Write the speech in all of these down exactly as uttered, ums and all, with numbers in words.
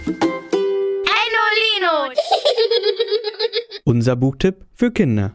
Enolino. Unser Buchtipp für Kinder.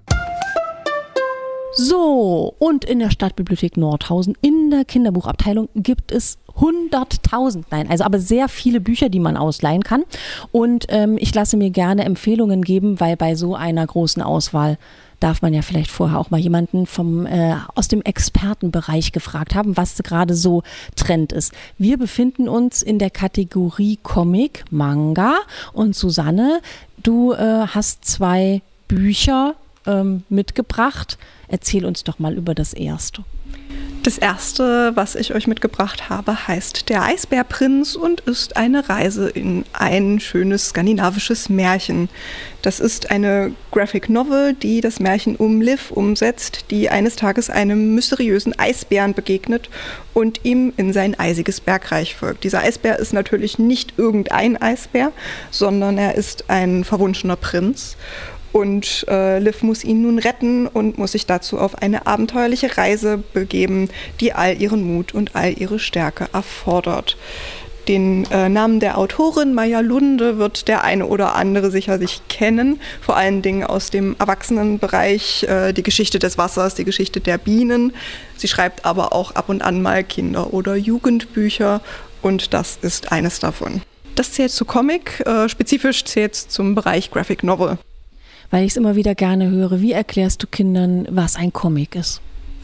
So, und in der Stadtbibliothek Nordhausen in der Kinderbuchabteilung gibt es hunderttausend, nein, also aber sehr viele Bücher, die man ausleihen kann. Und ähm, ich lasse mir gerne Empfehlungen geben, weil bei so einer großen Auswahl darf man ja vielleicht vorher auch mal jemanden vom, äh, aus dem Expertenbereich gefragt haben, was gerade so Trend ist. Wir befinden uns in der Kategorie Comic, Manga, und Susanne, du äh, hast zwei Bücher ähm, mitgebracht. Erzähl uns doch mal über das erste. Das erste, was ich euch mitgebracht habe, heißt Der Eisbärprinz und ist eine Reise in ein schönes skandinavisches Märchen. Das ist eine Graphic Novel, die das Märchen um Liv umsetzt, die eines Tages einem mysteriösen Eisbären begegnet und ihm in sein eisiges Bergreich folgt. Dieser Eisbär ist natürlich nicht irgendein Eisbär, sondern er ist ein verwunschener Prinz. Und äh, Liv muss ihn nun retten und muss sich dazu auf eine abenteuerliche Reise begeben, die all ihren Mut und all ihre Stärke erfordert. Den äh, Namen der Autorin Maja Lunde wird der eine oder andere sicherlich kennen, vor allen Dingen aus dem Erwachsenenbereich, äh, die Geschichte des Wassers, die Geschichte der Bienen. Sie schreibt aber auch ab und an mal Kinder- oder Jugendbücher und das ist eines davon. Das zählt zu Comic, äh, spezifisch zählt es zum Bereich Graphic Novel. Weil ich es immer wieder gerne höre, wie erklärst du Kindern, was ein Comic ist?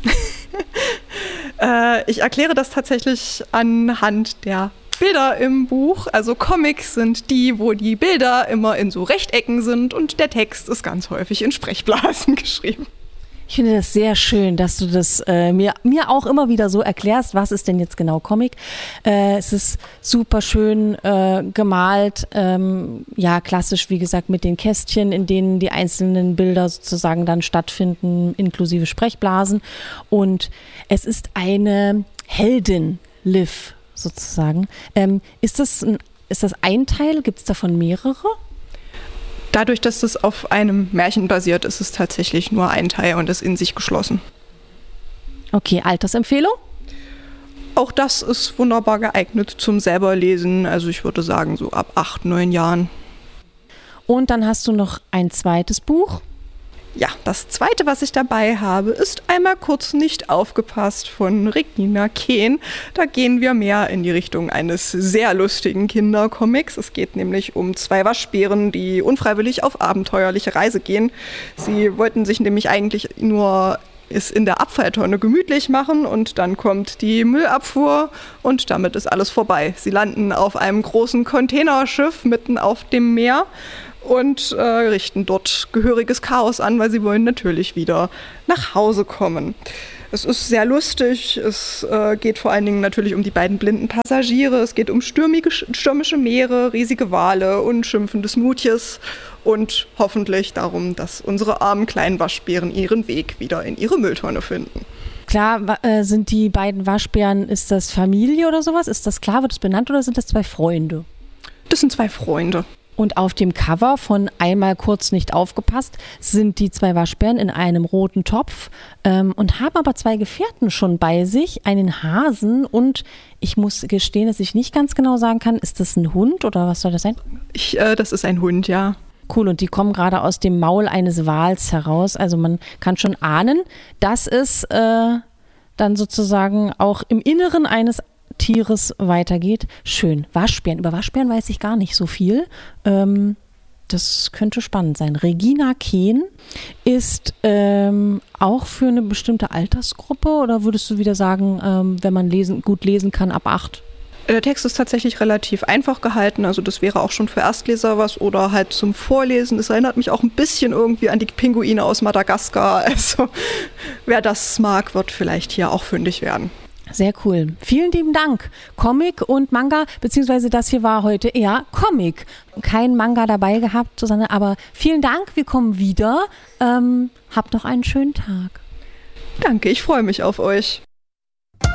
äh, ich erkläre das tatsächlich anhand der Bilder im Buch. Also Comics sind die, wo die Bilder immer in so Rechtecken sind und der Text ist ganz häufig in Sprechblasen geschrieben. Ich finde das sehr schön, dass du das äh, mir, mir auch immer wieder so erklärst, was ist denn jetzt genau Comic. Äh, es ist super schön äh, gemalt, ähm, ja klassisch wie gesagt mit den Kästchen, in denen die einzelnen Bilder sozusagen dann stattfinden, inklusive Sprechblasen. Und es ist eine Heldin, Liv sozusagen. Ähm, ist das ein, ist das ein Teil? Gibt es davon mehrere? Dadurch, dass es auf einem Märchen basiert, ist es tatsächlich nur ein Teil und ist in sich geschlossen. Okay, Altersempfehlung? Auch das ist wunderbar geeignet zum selberlesen. Also ich würde sagen so ab acht, neun Jahren. Und dann hast du noch ein zweites Buch. Ja, das zweite, was ich dabei habe, ist Einmal kurz nicht aufgepasst von Regina Kehn. Da gehen wir mehr in die Richtung eines sehr lustigen Kindercomics. Es geht nämlich um zwei Waschbären, die unfreiwillig auf abenteuerliche Reise gehen. Sie wollten sich nämlich eigentlich nur es in der Abfalltonne gemütlich machen und dann kommt die Müllabfuhr und damit ist alles vorbei. Sie landen auf einem großen Containerschiff mitten auf dem Meer und äh, richten dort gehöriges Chaos an, weil sie wollen natürlich wieder nach Hause kommen. Es ist sehr lustig, es äh, geht vor allen Dingen natürlich um die beiden blinden Passagiere, es geht um stürmige, stürmische Meere, riesige Wale und schimpfende Smoothjes und hoffentlich darum, dass unsere armen kleinen Waschbären ihren Weg wieder in ihre Mülltonne finden. Klar, äh, sind die beiden Waschbären, ist das Familie oder sowas? Ist das klar, wird es benannt oder sind das zwei Freunde? Das sind zwei Freunde. Und auf dem Cover von Einmal kurz nicht aufgepasst sind die zwei Waschbären in einem roten Topf ähm, und haben aber zwei Gefährten schon bei sich, einen Hasen und ich muss gestehen, dass ich nicht ganz genau sagen kann, ist das ein Hund oder was soll das sein? Ich, äh, das ist ein Hund, ja. Cool, und die kommen gerade aus dem Maul eines Wals heraus, also man kann schon ahnen, dass es äh, dann sozusagen auch im Inneren eines Tieres weitergeht. Schön. Waschbären. Über Waschbären weiß ich gar nicht so viel. Ähm, das könnte spannend sein. Regina Kehn ist ähm, auch für eine bestimmte Altersgruppe oder würdest du wieder sagen, ähm, wenn man lesen, gut lesen kann, ab acht? Der Text ist tatsächlich relativ einfach gehalten, also das wäre auch schon für Erstleser was oder halt zum Vorlesen. Es erinnert mich auch ein bisschen irgendwie an die Pinguine aus Madagaskar. Also wer das mag, wird vielleicht hier auch fündig werden. Sehr cool. Vielen lieben Dank. Comic und Manga, beziehungsweise das hier war heute eher Comic. Kein Manga dabei gehabt, Susanne, aber vielen Dank. Wir kommen wieder. Ähm, habt noch einen schönen Tag. Danke, ich freue mich auf euch.